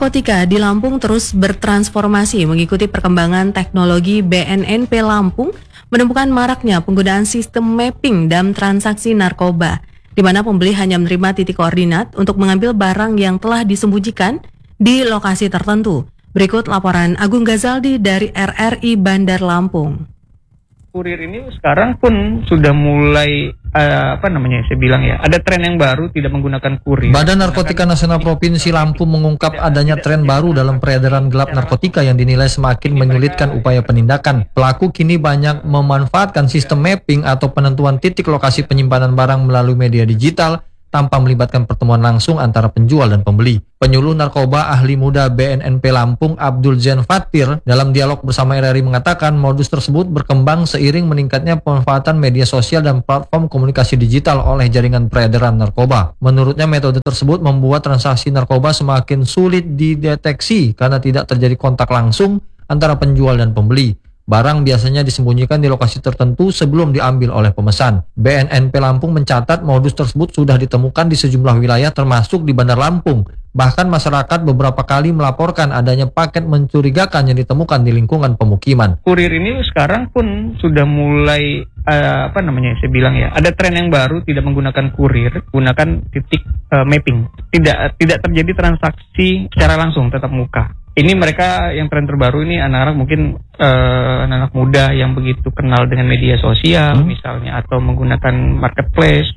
Narkotika di Lampung terus bertransformasi mengikuti perkembangan teknologi. BNNP Lampung menemukan maraknya penggunaan sistem mapping dalam transaksi narkoba, di mana pembeli hanya menerima titik koordinat untuk mengambil barang yang telah disembunyikan di lokasi tertentu. Berikut laporan Agung Gazaldi dari RRI Bandar Lampung. Kurir ini sekarang pun sudah mulai saya bilang ya, ada tren yang baru tidak menggunakan kurir. Badan Narkotika Nasional Provinsi Lampung mengungkap adanya tren baru dalam peredaran gelap narkotika yang dinilai semakin menyulitkan upaya penindakan. Pelaku kini banyak memanfaatkan sistem mapping atau penentuan titik lokasi penyimpanan barang melalui media digital tanpa melibatkan pertemuan langsung antara penjual dan pembeli. Penyuluh narkoba ahli muda BNNP Lampung Abdul Jan Fatir dalam dialog bersama RRI mengatakan modus tersebut berkembang seiring meningkatnya pemanfaatan media sosial dan platform komunikasi digital oleh jaringan peredaran narkoba. Menurutnya metode tersebut membuat transaksi narkoba semakin sulit dideteksi karena tidak terjadi kontak langsung antara penjual dan pembeli. Barang biasanya disembunyikan di lokasi tertentu sebelum diambil oleh pemesan. BNNP Lampung mencatat modus tersebut sudah ditemukan di sejumlah wilayah termasuk di Bandar Lampung. Bahkan masyarakat beberapa kali melaporkan adanya paket mencurigakan yang ditemukan di lingkungan pemukiman. Kurir ini sekarang pun sudah mulai saya bilang ya, ada tren yang baru tidak menggunakan kurir, gunakan titik mapping. Tidak terjadi transaksi secara langsung, tatap muka. Ini mereka yang tren terbaru ini anak-anak mungkin anak-anak muda yang begitu kenal dengan media sosial misalnya, atau menggunakan marketplace,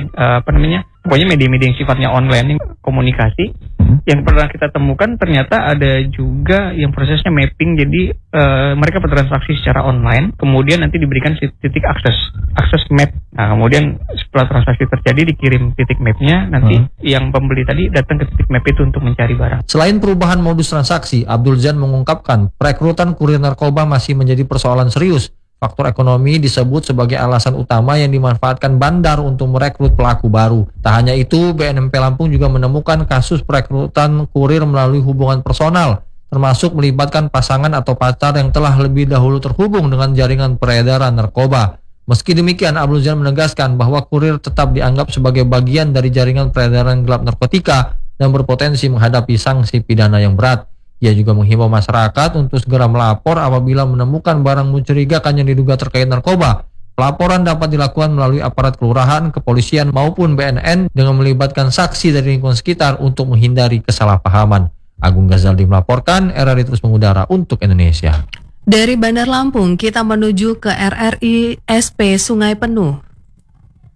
pokoknya media-media yang sifatnya online, komunikasi. Yang pernah kita temukan ternyata ada juga yang prosesnya mapping, jadi mereka bertransaksi secara online, kemudian nanti diberikan titik akses map. Nah, kemudian setelah transaksi terjadi dikirim titik mapnya, nanti yang pembeli tadi datang ke titik map itu untuk mencari barang. Selain perubahan modus transaksi, Abdul Jan mengungkapkan perekrutan kurir narkoba masih menjadi persoalan serius. Faktor ekonomi disebut sebagai alasan utama yang dimanfaatkan bandar untuk merekrut pelaku baru. Tak hanya itu, BNNP Lampung juga menemukan kasus perekrutan kurir melalui hubungan personal, termasuk melibatkan pasangan atau pacar yang telah lebih dahulu terhubung dengan jaringan peredaran narkoba. Meski demikian, Abdul Jan menegaskan bahwa kurir tetap dianggap sebagai bagian dari jaringan peredaran gelap narkotika dan berpotensi menghadapi sanksi pidana yang berat. Ia juga menghimbau masyarakat untuk segera melapor apabila menemukan barang mencurigakan yang diduga terkait narkoba. Pelaporan dapat dilakukan melalui aparat kelurahan, kepolisian maupun BNN dengan melibatkan saksi dari lingkungan sekitar untuk menghindari kesalahpahaman. Agung Gazaldi melaporkan, RRI terus mengudara untuk Indonesia. Dari Bandar Lampung kita menuju ke RRI SP Sungai Penuh.